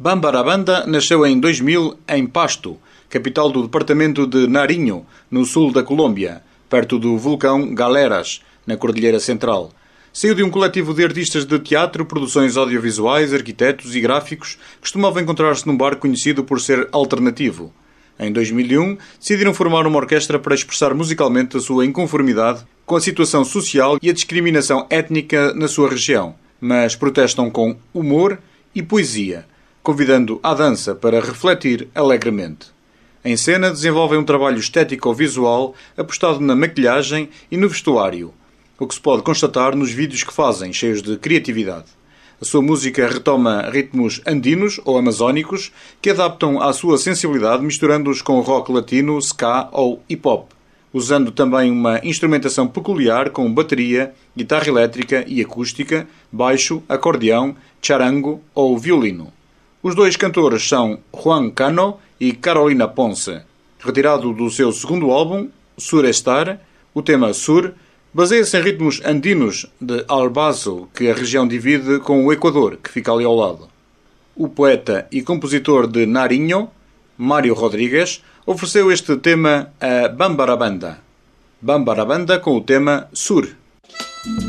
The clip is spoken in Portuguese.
Bambarabanda nasceu em 2000 em Pasto, capital do departamento de Nariño, no sul da Colômbia, perto do vulcão Galeras, na Cordilheira Central. Saiu de um coletivo de artistas de teatro, produções audiovisuais, arquitetos e gráficos, que costumavam encontrar-se num bar conhecido por ser alternativo. Em 2001, decidiram formar uma orquestra para expressar musicalmente a sua inconformidade com a situação social e a discriminação étnica na sua região, mas protestam com humor e poesia, convidando à dança para refletir alegremente. Em cena, desenvolvem um trabalho estético-visual apostado na maquilhagem e no vestuário, o que se pode constatar nos vídeos que fazem, cheios de criatividade. A sua música retoma ritmos andinos ou amazónicos que adaptam à sua sensibilidade, misturando-os com rock latino, ska ou hip-hop, usando também uma instrumentação peculiar com bateria, guitarra elétrica e acústica, baixo, acordeão, charango ou violino. Os dois cantores são Juan Cano e Carolina Ponce. Retirado do seu segundo álbum, Surestar, o tema Sur baseia-se em ritmos andinos de Albazo, que a região divide com o Equador, que fica ali ao lado. O poeta e compositor de Nariño, Mário Rodrigues, ofereceu este tema a Bambarabanda. Bambarabanda com o tema Sur.